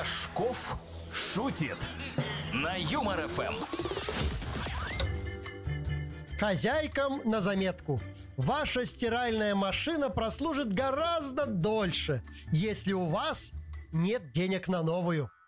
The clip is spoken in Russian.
Рожков шутит на Юмор ФМ. Хозяйкам на заметку. Ваша стиральная машина прослужит гораздо дольше, если у вас нет денег на новую.